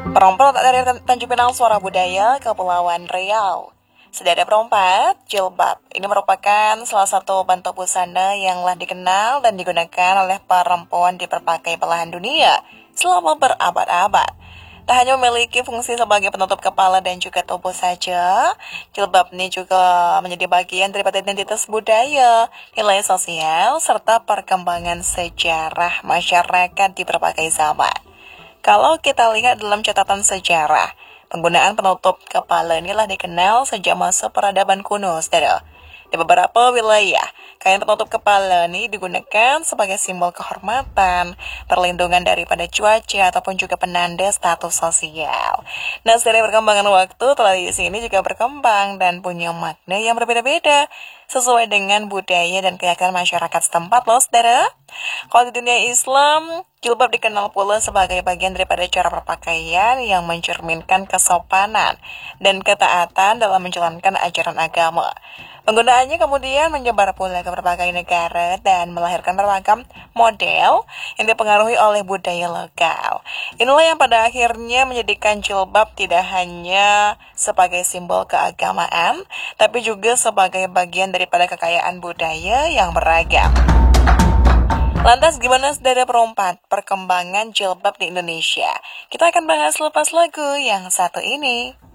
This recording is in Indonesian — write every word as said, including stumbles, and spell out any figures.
Perompak dari Tanjung Pinang Suara Budaya, Kepulauan Riau. Sedada perompak, jilbab ini merupakan salah satu bentuk busana yang telah dikenal dan digunakan oleh perempuan di berbagai belahan dunia selama berabad-abad. Tak hanya memiliki fungsi sebagai penutup kepala dan juga tubuh saja, jilbab ini juga menjadi bagian daripada identitas budaya, nilai sosial, serta perkembangan sejarah masyarakat di berbagai zaman. Kalau kita lihat dalam catatan sejarah, penggunaan penutup kepala inilah dikenal sejak masa peradaban kuno, saudara. Di beberapa wilayah, kain penutup kepala ini digunakan sebagai simbol kehormatan, perlindungan daripada cuaca, ataupun juga penanda status sosial. Nah, dari perkembangan waktu, tradisi ini juga berkembang dan punya makna yang berbeda-beda, sesuai dengan budaya dan keyakinan masyarakat setempat loh, saudara. Kalau di dunia Islam, jilbab dikenal pula sebagai bagian daripada cara berpakaian yang mencerminkan kesopanan dan ketaatan dalam menjalankan ajaran agama. Penggunaannya kemudian menyebar pula ke berbagai negara dan melahirkan beragam model yang dipengaruhi oleh budaya lokal. Inilah yang pada akhirnya menjadikan jilbab tidak hanya sebagai simbol keagamaan, tapi juga sebagai bagian daripada kekayaan budaya yang beragam. Lantas gimana saudara perompak perkembangan jilbab di Indonesia? Kita akan bahas lepas lagu yang satu ini.